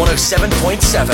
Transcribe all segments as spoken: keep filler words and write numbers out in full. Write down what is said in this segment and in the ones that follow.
one oh seven point seven.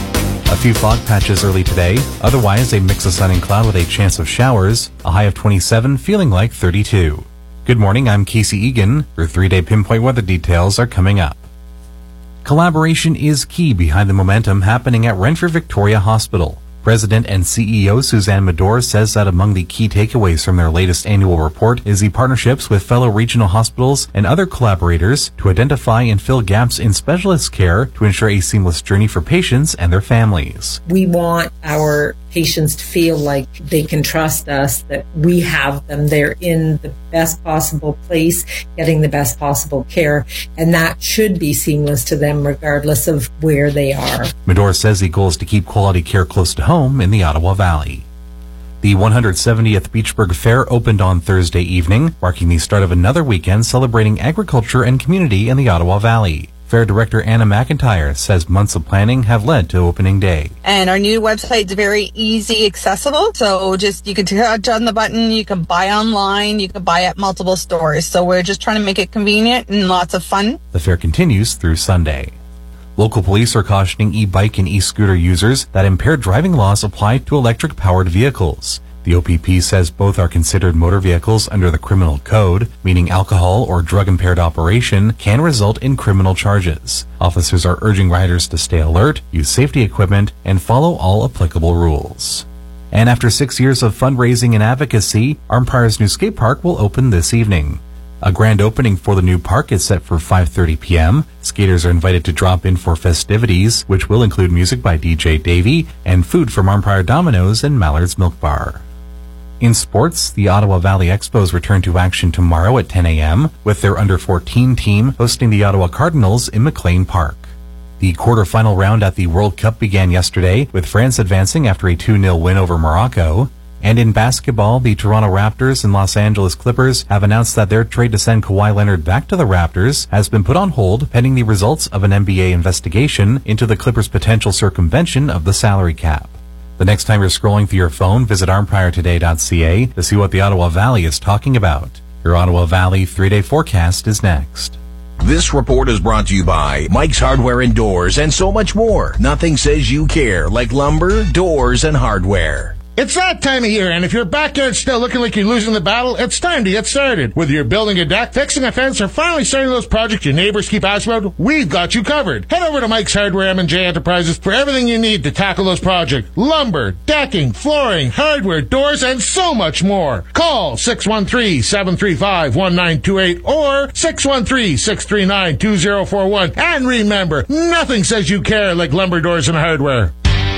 A few fog patches early today. Otherwise, a mix of sun and cloud with a chance of showers. A high of twenty-seven, feeling like thirty-two. Good morning, I'm Casey Egan. Your three-day pinpoint weather details are coming up. Collaboration is key behind the momentum happening at Renfrew Victoria Hospital. President and C E O Suzanne Medore says that among the key takeaways from their latest annual report is the partnerships with fellow regional hospitals and other collaborators to identify and fill gaps in specialist care to ensure a seamless journey for patients and their families. We want our patients to feel like they can trust us, that we have them. They're in the best possible place, getting the best possible care, and that should be seamless to them regardless of where they are. Medore says the goal is to keep quality care close to home in the Ottawa Valley. The one hundred seventieth Beachburg Fair opened on Thursday evening, marking the start of another weekend celebrating agriculture and community in the Ottawa Valley. Fair Director Anna McIntyre says months of planning have led to opening day. And our new website is very easy accessible. So just you can touch on the button, you can buy online, you can buy at multiple stores. So we're just trying to make it convenient and lots of fun. The fair continues through Sunday. Local police are cautioning e-bike and e-scooter users that impaired driving laws apply to electric-powered vehicles. The O P P says both are considered motor vehicles under the criminal code, meaning alcohol or drug-impaired operation can result in criminal charges. Officers are urging riders to stay alert, use safety equipment, and follow all applicable rules. And after six years of fundraising and advocacy, Armprior's new skate park will open this evening. A grand opening for the new park is set for five thirty p.m. Skaters are invited to drop in for festivities, which will include music by D J Davey and food from Armprior Domino's and Mallard's Milk Bar. In sports, the Ottawa Valley Expos return to action tomorrow at ten a.m. with their under fourteen team hosting the Ottawa Cardinals in McLean Park. The quarterfinal round at the World Cup began yesterday, with France advancing after a two nil win over Morocco. And in basketball, the Toronto Raptors and Los Angeles Clippers have announced that their trade to send Kawhi Leonard back to the Raptors has been put on hold pending the results of an N B A investigation into the Clippers' potential circumvention of the salary cap. The next time you're scrolling through your phone, visit armprior today dot c a to see what the Ottawa Valley is talking about. Your Ottawa Valley three-day forecast is next. This report is brought to you by Mike's Hardware and Doors and so much more. Nothing says you care like lumber, doors, and hardware. It's that time of year, and if your backyard's still looking like you're losing the battle, it's time to get started. Whether you're building a deck, fixing a fence, or finally starting those projects your neighbors keep asking about, we've got you covered. Head over to Mike's Hardware M and J Enterprises for everything you need to tackle those projects. Lumber, decking, flooring, hardware, doors, and so much more. Call six one three, seven three five, one nine two eight or six one three, six three nine, two zero four one. And remember, nothing says you care like lumber, doors, and hardware.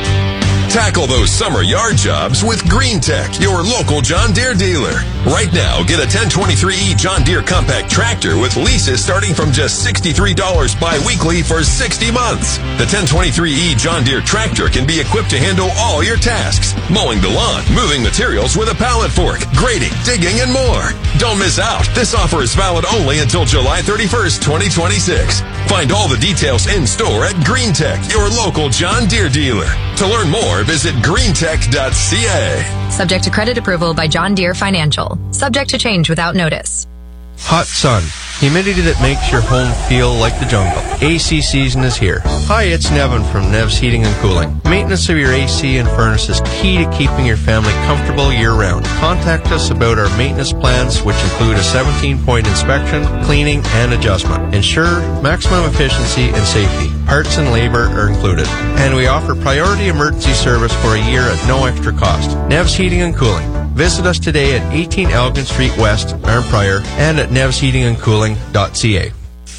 Tackle those summer yard jobs with Green Tech, your local John Deere dealer. Right now, get a ten twenty-three E John Deere compact tractor with leases starting from just sixty-three dollars bi-weekly for sixty months. The ten twenty-three E John Deere tractor can be equipped to handle all your tasks. Mowing the lawn, moving materials with a pallet fork, grading, digging, and more. Don't miss out. This offer is valid only until July thirty-first, twenty twenty-six. Find all the details in store at Green Tech, your local John Deere dealer. To learn more, visit green tech dot c a. Subject to credit approval by John Deere Financial. Subject to change without notice. Hot sun. Humidity that makes your home feel like the jungle. A C season is here. Hi, it's Nevin from Nev's Heating and Cooling. Maintenance of your A C and furnace is key to keeping your family comfortable year-round. Contact us about our maintenance plans, which include a seventeen-point inspection, cleaning, and adjustment. Ensure maximum efficiency and safety. Parts and labor are included. And we offer priority emergency service for a year at no extra cost. Nev's Heating and Cooling. Visit us today at eighteen Elgin Street West, Armprior, and at nevs heating and cooling dot c a.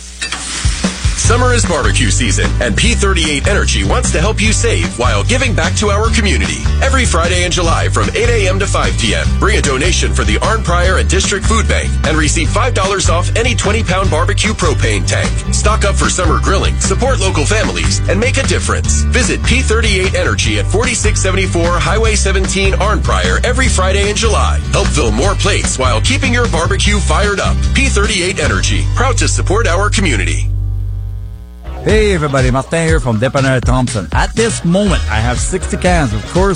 Summer is barbecue season, and P thirty-eight Energy wants to help you save while giving back to our community. Every Friday in July from eight a.m. to five p.m., bring a donation for the Armprior and District Food Bank and receive five dollars off any twenty-pound barbecue propane tank. Stock up for summer grilling, support local families, and make a difference. Visit P thirty-eight Energy at forty-six seventy-four Highway seventeen, Armprior every Friday in July. Help fill more plates while keeping your barbecue fired up. P thirty-eight Energy, proud to support our community. Hey everybody, Martin here from Dépanneur Thompson. At this moment, I have sixty cans of Coors